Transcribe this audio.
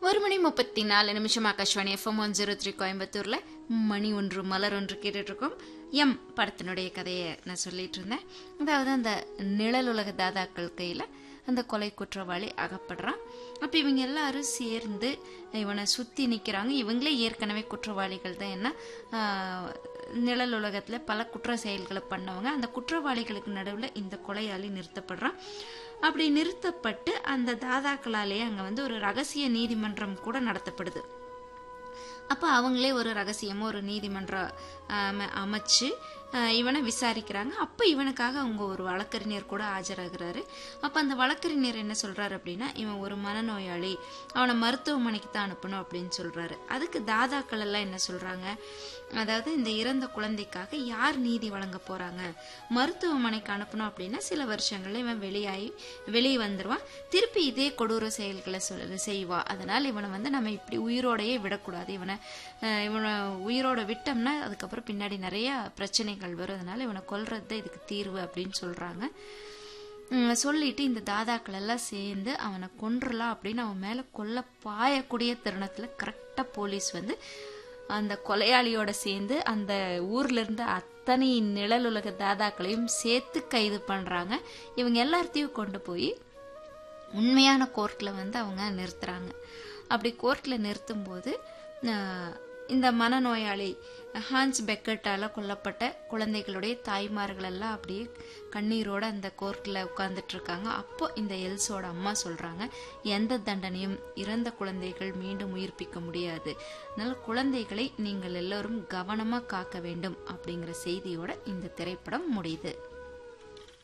1:34 Akashvani FM 103 கோயம்புத்தூர்ல மணி ஒன்று மலர் ஒன்று கேட்டுட்டு இருக்கோம். எம் படத்தினுடைய கதையை நான் சொல்லிட்டு இருந்தேன். அதாவது அந்த நிழல் உலக தாதாக்கள் கையில அந்த கொலை குற்றவாளி அகப்படுறான். அப்ப இவங்க எல்லாரும் சேர்ந்து இவனை சுத்தி நிக்கிறாங்க. இவங்களே ஏற்கனவே குற்றவாளிகள் தான். என்ன நிழல் உலகத்துல பல குற்ற செயல்களை பண்ணவங்க. அந்த குற்றவாளிகளுக்கு நடுவில் இந்த கொலையாளி நிறுத்தப்படுறான். அப்படி நிறுத்தப்பட்டு அந்த தாதாக்களாலேயே அங்க ஒரு ரகசிய நீதிமன்றம் கூட நடத்தப்படுது. அப்ப அவங்களே ஒரு ரகசியமா ஒரு நீதிமன்றம் அமைச்சு இவனை விசாரிக்கிறாங்க. அப்ப இவனுக்காக அவங்க ஒரு வழக்கறிஞர் கூட ஆஜராகிறாரு. அப்ப அந்த வழக்கறிஞர் என்ன சொல்றாரு அப்படின்னா, இவன் ஒரு மனநோயாளி, அவனை மருத்துவமனைக்கு தான் அனுப்பணும் அப்படின்னு சொல்றாரு. அதுக்கு தாதாக்கள் எல்லாம் என்ன சொல்றாங்க, அதாவது இந்த இறந்த குழந்தைக்காக யார் நீதி வழங்க போறாங்க, மருத்துவமனைக்கு அனுப்பணும் அப்படின்னா சில வருஷங்கள்ல இவன் வெளியே வந்துருவான், திருப்பி இதே கொடூர செயல்களை செய்வான். அதனால இவனை நம்ம இப்படி உயிரோடையே விடக்கூடாது. இவனை உயிரோட விட்டோம்னா அதுக்கப்புறம் பின்னாடி நிறைய பிரச்சனைகள் வரும். அதனால இவனை கொல்றது இதுக்கு தீர்வு அப்படின்னு சொல்றாங்க. சொல்லிட்டு இந்த தாதாக்கள் எல்லாம் சேர்ந்து அவனை கொன்றலாம் அப்படின்னு அவன் மேல கொல்ல பாயக்கூடிய தருணத்துல கரெக்டா போலீஸ் அந்த கொலையாளியோட சேர்ந்து அந்த ஊர்ல இருந்த அத்தனை நிழல் உலக தாதாக்களையும் சேர்த்து கைது பண்றாங்க. இவங்க எல்லாத்தையும் கொண்டு போய் உண்மையான கோர்ட்ல அவங்க நிறுத்துறாங்க. அப்படி கோர்ட்ல நிறுத்தும் போது இந்த மனநோயாளி ஹான்ஸ் பெக்கட்டால கொல்லப்பட்ட குழந்தைகளுடைய தாய்மார்கள் எல்லாம் அப்படியே கண்ணீரோட அந்த கோர்ட்ல உட்கார்ந்துட்டு இருக்காங்க. அப்போ இந்த எல்ஸோட அம்மா சொல்றாங்க, எந்த தண்டனையும் இறந்த குழந்தைகள் மீண்டும் உயிர்ப்பிக்க முடியாது, அதனால குழந்தைகளை நீங்கள் எல்லோரும் கவனமா காக்க வேண்டும் அப்படிங்கிற செய்தியோட இந்த திரைப்படம் முடியுது.